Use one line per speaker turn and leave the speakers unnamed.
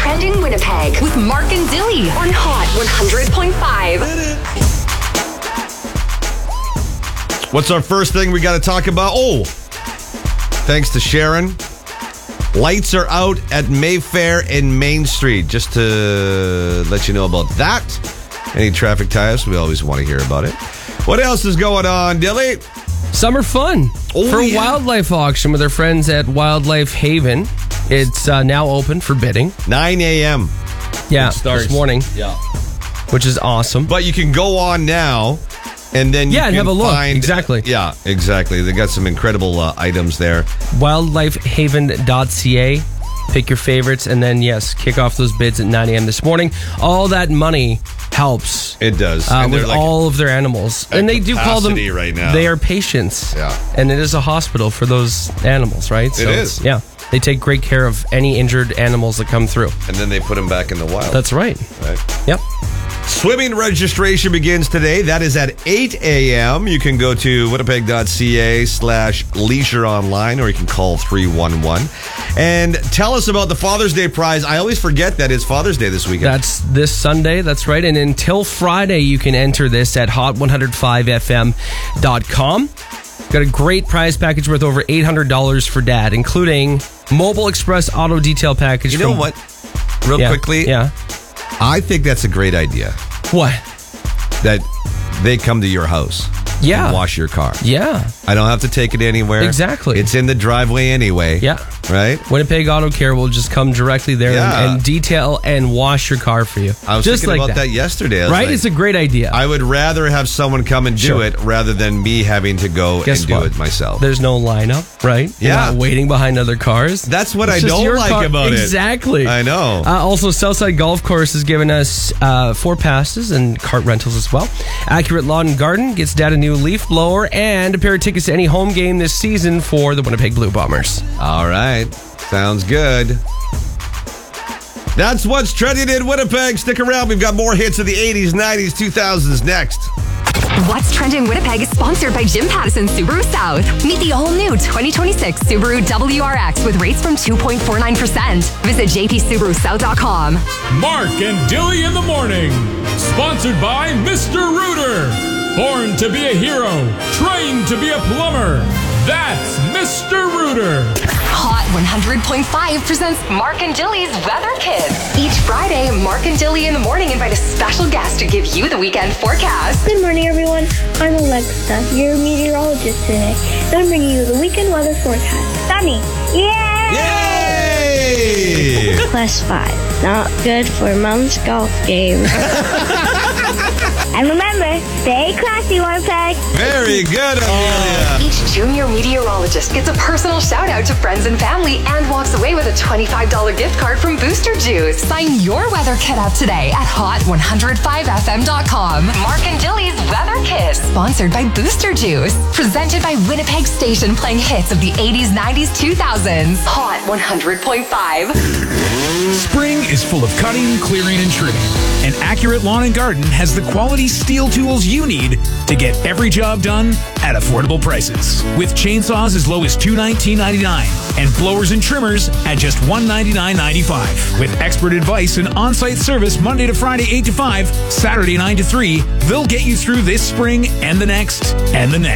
Trending Winnipeg with Mark and Dilly on Hot 100.5.
What's our first thing we got to talk about? Oh, thanks to Sharon. Lights are out at Mayfair and Main Street. Just to let you know about that. Any traffic tie-ups, we always want to hear about it. What else is going on, Dilly?
Summer fun for wildlife auction with our friends at Wildlife Haven. It's now open for bidding.
9 a.m.
Yeah,
It starts.
this morning.
Yeah.
Which is awesome.
But you can go on now, and then you
and
can
have a look.
find...
Exactly.
Yeah, exactly. They got some incredible items there.
Wildlifehaven.ca. Pick your favorites, and then, yes, kick off those bids at 9 a.m. this morning. All that money helps.
It does.
With all of their animals. And they do call them...
right now.
They are patients.
Yeah.
And it is a hospital for those animals, right?
It is.
Yeah. They take great care of any injured animals that come through.
And then they put them back in the wild.
That's right. Yep.
Swimming registration begins today. That is at 8 a.m. You can go to winnipeg.ca/leisure online, or you can call 311. And tell us about the Father's Day prize. I always forget that it's Father's Day this weekend.
That's this Sunday. That's right. And until Friday, you can enter this at hot105fm.com. Got a great prize package worth over $800 for Dad, including Mobile Express Auto Detail Package.
You know what? Real quickly.
Yeah.
I think that's a great idea.
What?
That they come to your house.
Yeah.
And wash your car.
Yeah.
I don't have to take it anywhere.
Exactly.
It's in the driveway anyway.
Yeah.
Right?
Winnipeg Auto Care will just come directly there and detail and wash your car for you.
I was
just
thinking
like
about that yesterday. I was
Right?
like,
it's a great idea.
I would rather have someone come and do it rather than me having to go
Guess
and do
what?
it myself.
There's no lineup, right? You're
Yeah.
not waiting behind other cars.
That's what
It's
I
just
don't
your
like
car.
about it.
Exactly.
I know.
Also, Southside Golf Course has given us 4 passes and cart rentals as well. Accurate Lawn and Garden gets Dad a new leaf blower and a pair of tickets to any home game this season for the Winnipeg Blue Bombers.
All right. Sounds good. That's what's trending in Winnipeg. Stick around. We've got more hits of the 80s, 90s, 2000s next.
What's Trending Winnipeg is sponsored by Jim Pattison Subaru South. Meet the all-new 2026 Subaru WRX with rates from 2.49%. Visit jpsubarusouth.com.
Mark and Dilly in the morning. Sponsored by Mr. Rooter. Born to be a hero. Trained to be a plumber. That's Mr. Rooter.
Hot 100.5 presents Mark and Dilly's Weather Kids. Each Friday, Mark and Dilly in the morning invite a special guest to give you the weekend forecast.
Good morning, everyone. I'm Alexa, your meteorologist today. And I'm bringing you the weekend weather forecast. Sunny. Yay!
Yay!
+5. Not good for Mom's golf game. And remember, stay classy, Winnipeg.
Very good, Amelia.
Each junior meteorologist gets a personal shout out to friends and family and walks away with a $25 gift card from Booster Juice. Sign your weather kit up today at hot105fm.com. Mark and Dilly's Weather Kiss, sponsored by Booster Juice. Presented by Winnipeg Station, playing hits of the 80s, 90s, 2000s. Hot 100.5.
Spring is full of cutting, clearing, and trimming. And Accurate Lawn and Garden has the quality steel tools you need to get every job done at affordable prices. With chainsaws as low as $219.99 and blowers and trimmers at just $199.95. With expert advice and on-site service Monday to Friday 8 to 5, Saturday 9 to 3, they'll get you through this spring and the next and the next.